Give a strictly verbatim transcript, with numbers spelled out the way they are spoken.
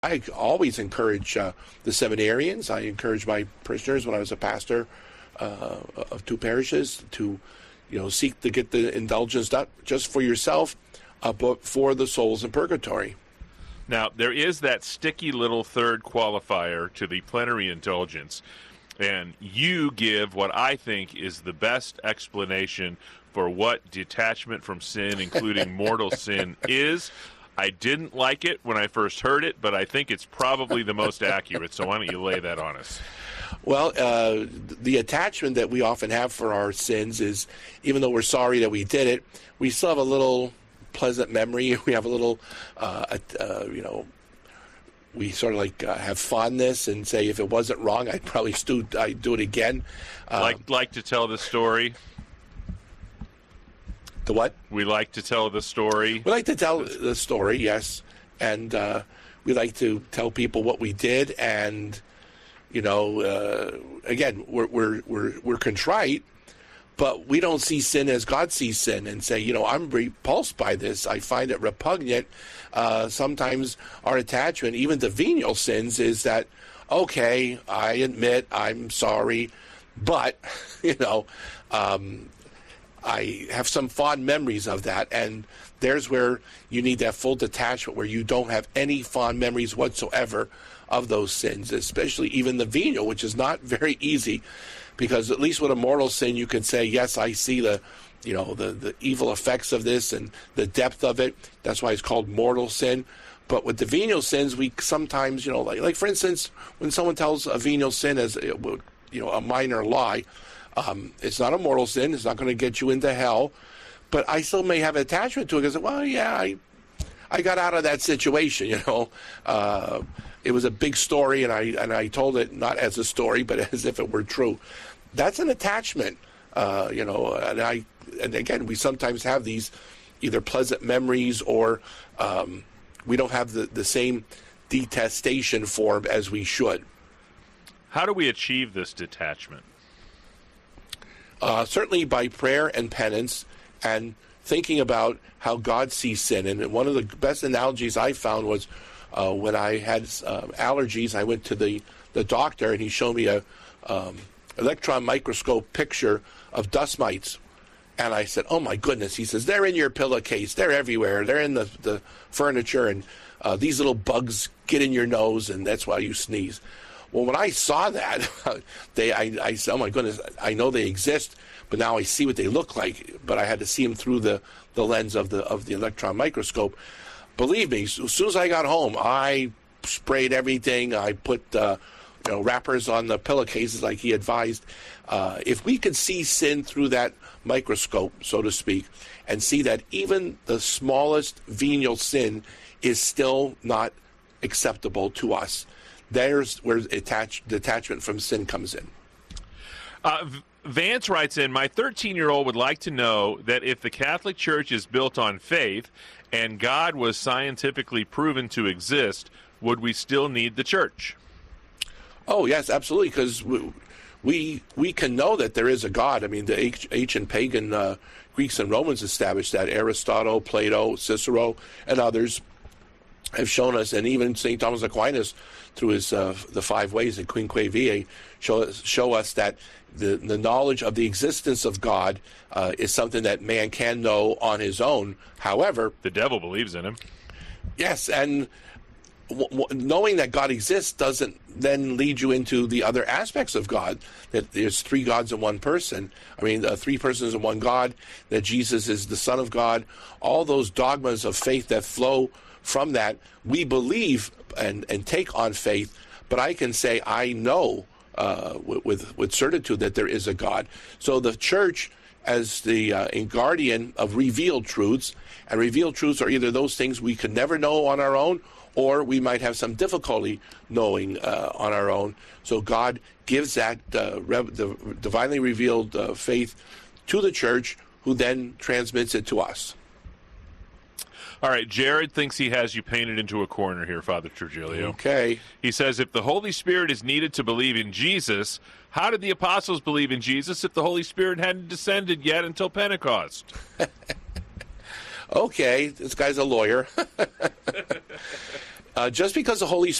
I always encourage uh, the seminarians. I encourage my parishioners when I was a pastor uh, of two parishes to, you know, seek to get the indulgence not just for yourself, uh, but for the souls in purgatory. Now, there is that sticky little third qualifier to the plenary indulgence, and you give what I think is the best explanation for what detachment from sin, including mortal sin, is. I didn't like it when I first heard it, but I think it's probably the most accurate, so why don't you lay that on us? Well, uh, the attachment that we often have for our sins is, even though we're sorry that we did it, we still have a little pleasant memory. We have a little, uh, uh, you know, we sort of like uh, have fondness and say, if it wasn't wrong, I'd probably stu- I'd do it again. Um, like, like to tell the story? The what? We like to tell the story. We like to tell the story, yes. And uh, we like to tell people what we did. And, you know, uh, again, we're, we're, we're, we're contrite, but we don't see sin as God sees sin and say, you know, I'm repulsed by this. I find it repugnant. Uh, sometimes our attachment, even to venial sins, is that, okay, I admit I'm sorry, but, you know, um, I have some fond memories of that, and there's where you need that full detachment where you don't have any fond memories whatsoever of those sins, especially even the venial, which is not very easy, because at least with a mortal sin you can say, yes, I see the, you know, the, the evil effects of this and the depth of it. That's why it's called mortal sin. But with the venial sins, we sometimes, you know, like, like for instance, when someone tells a venial sin as, you know, a minor lie, Um, it's not a mortal sin. It's not going to get you into hell. But I still may have attachment to it because, well, yeah, I I got out of that situation, you know. Uh, it was a big story, and I and I told it not as a story, but as if it were true. That's an attachment, uh, you know. And I and again, we sometimes have these either pleasant memories or um, we don't have the, the same detestation for them as we should. How do we achieve this detachment? Uh, certainly by prayer and penance and thinking about how God sees sin. And one of the best analogies I found was uh, when I had uh, allergies, I went to the, the doctor and he showed me a um, electron microscope picture of dust mites. And I said, oh my goodness. He says, they're in your pillowcase. They're everywhere. They're in the, the furniture. And uh, these little bugs get in your nose and that's why you sneeze. Well, when I saw that, they, I, I said, oh my goodness, I know they exist, but now I see what they look like. But I had to see them through the, the lens of the of the electron microscope. Believe me, as soon as I got home, I sprayed everything. I put uh, you know, wrappers on the pillowcases like he advised. Uh, if we could see sin through that microscope, so to speak, and see that even the smallest venial sin is still not acceptable to us, there's where attach, detachment from sin comes in. Uh, Vance writes in, my thirteen-year-old would like to know that if the Catholic Church is built on faith and God was scientifically proven to exist, would we still need the Church? Oh, yes, absolutely, because we, we we can know that there is a God. I mean, the ancient pagan uh, Greeks and Romans established that. Aristotle, Plato, Cicero, and others have shown us, and even Saint Thomas Aquinas, through his uh, the five ways in Quinque Viae, show, show us that the, the knowledge of the existence of God uh, is something that man can know on his own. However, the devil believes in him. Yes, and w- w- knowing that God exists doesn't then lead you into the other aspects of God, that there's three gods in one person. I mean, uh, three persons in one God, that Jesus is the Son of God. All those dogmas of faith that flow from that, we believe and, and take on faith, but I can say I know uh, with, with certitude that there is a God. So the Church, as the uh, guardian of revealed truths, and revealed truths are either those things we could never know on our own, or we might have some difficulty knowing uh, on our own. So God gives that uh, rev- the divinely revealed uh, faith to the Church, who then transmits it to us. All right, Jared thinks he has you painted into a corner here, Father Trujillo. Okay. He says, if the Holy Spirit is needed to believe in Jesus, how did the apostles believe in Jesus if the Holy Spirit hadn't descended yet until Pentecost? Okay, this guy's a lawyer. Uh, just because the Holy